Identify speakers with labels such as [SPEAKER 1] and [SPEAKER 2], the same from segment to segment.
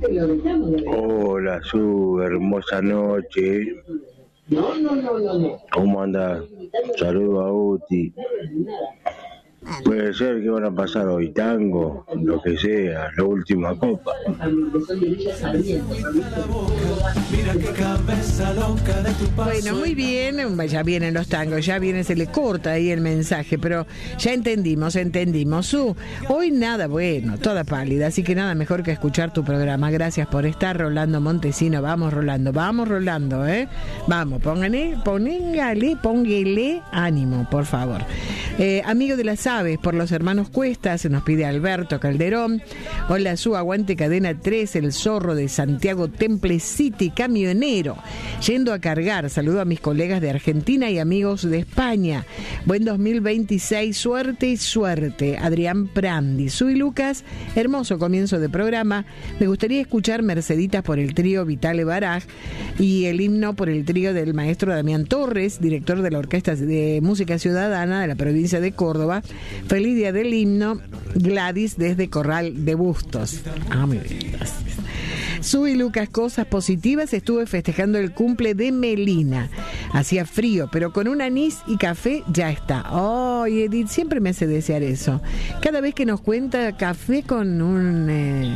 [SPEAKER 1] Hola, su hermosa noche. ¿Cómo anda? Saludos a Uti. Puede ser que van a pasar hoy tango, lo que sea, la última copa.
[SPEAKER 2] Bueno, muy bien, ya vienen los tangos, ya viene, se le corta ahí el mensaje, pero ya entendimos. Hoy nada bueno, toda pálida, así que nada mejor que escuchar tu programa. Gracias por estar, Rolando Montesino. Vamos Rolando, Vamos, póngale ánimo, por favor. Amigo de las aves, por los hermanos Cuesta, se nos pide Alberto Calderón. Hola, su aguante Cadena 3, el zorro de Santiago Temple City, camionero, yendo a cargar. Saludo a mis colegas de Argentina y amigos de España. Buen 2026, suerte y suerte. Adrián Prandi. Soy Lucas, hermoso comienzo de programa. Me gustaría escuchar Merceditas por el trío Vitale Baraj y el himno por el trío del maestro Damián Torres, director de la Orquesta de Música Ciudadana de la provincia de Córdoba. Feliz día del himno, Gladys desde Corral de Bustos. Muy bien, gracias. Soy Lucas, cosas positivas. Estuve festejando el cumple de Melina. Hacía frío, pero con un anís y café ya está. Edith siempre me hace desear eso. Cada vez que nos cuenta café con un...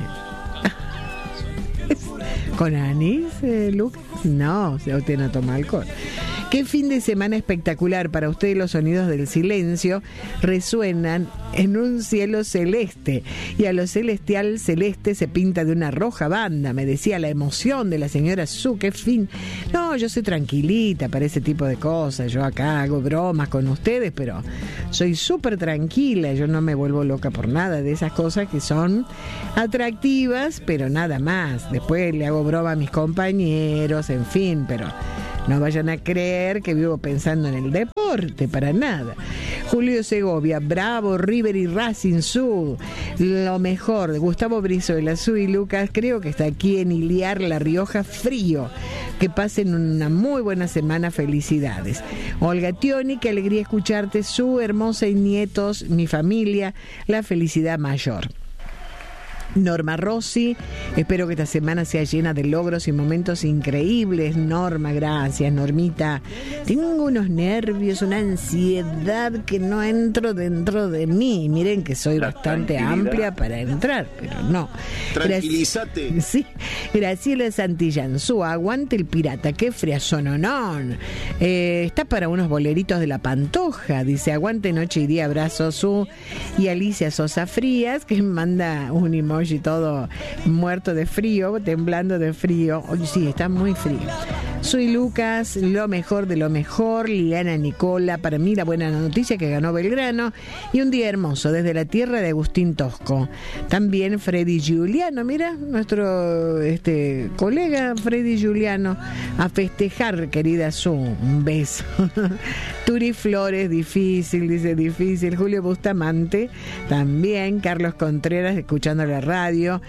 [SPEAKER 2] ¿Con anís, Lucas? No, usted no toma alcohol. Qué fin de semana espectacular para ustedes. Los sonidos del silencio resuenan en un cielo celeste y a lo celestial celeste se pinta de una roja banda. Me decía la emoción de la señora Su. Qué fin. No, yo soy tranquilita para ese tipo de cosas. Yo acá hago bromas con ustedes, pero soy súper tranquila. Yo no me vuelvo loca por nada de esas cosas que son atractivas, pero nada más. Después le hago broma a mis compañeros, en fin, pero... no vayan a creer que vivo pensando en el deporte, para nada. Julio Segovia, bravo, River y Racing Sud. Lo mejor, Gustavo Brizuela, Su y Lucas, creo que está aquí en Iliar, La Rioja, frío. Que pasen una muy buena semana, felicidades. Olga Tioni, qué alegría escucharte, Su, hermosa y nietos, mi familia, la felicidad mayor. Norma Rossi, espero que esta semana sea llena de logros y momentos increíbles. Norma, gracias, Normita. Tengo unos nervios, una ansiedad que no entro dentro de mí. Miren que soy bastante amplia para entrar, pero no.
[SPEAKER 3] Tranquilízate.
[SPEAKER 2] Sí, Graciela Santillán, aguante el pirata, qué friazononón. Está para unos boleritos de La Pantoja, dice, aguante noche y día, abrazo, Su. Y Alicia Sosa Frías, que manda un emoji todo muerto de frío, temblando de frío. Oye, sí, está muy frío. Soy Lucas, lo mejor de lo mejor. Liliana Nicola, para mí la buena noticia que ganó Belgrano y un día hermoso desde la tierra de Agustín Tosco. También Freddy Giuliano, mira, nuestro colega Freddy Giuliano, a festejar, querida Su, un beso. Turi Flores, difícil, dice difícil. Julio Bustamante, también. Carlos Contreras, escuchando la radio.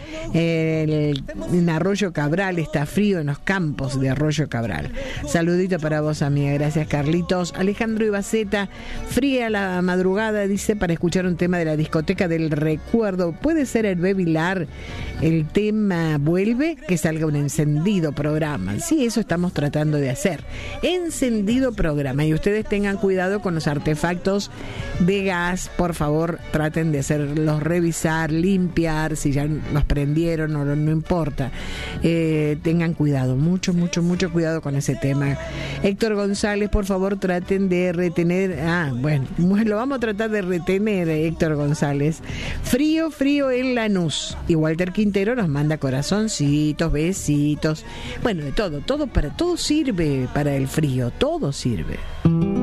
[SPEAKER 2] En Arroyo Cabral está frío, en los campos de Arroyo Cabral. Saludito para vos, amiga, gracias, Carlitos. Alejandro Ibaceta, fría la madrugada, dice, para escuchar un tema de la discoteca del recuerdo. Puede ser el Bebilar, el tema Vuelve, que salga un encendido programa. Sí, eso estamos tratando de hacer, encendido programa. Y ustedes tengan cuidado con los artefactos de gas, por favor, traten de hacerlos revisar, limpiar, si ya los prendieron o no importa. Tengan cuidado, mucho cuidado con ese tema. Héctor González, por favor, traten de retener. Bueno, lo vamos a tratar de retener, Héctor González. Frío en Lanús. Y Walter Quintero nos manda corazoncitos, besitos. Bueno, de todo sirve para el frío, todo sirve.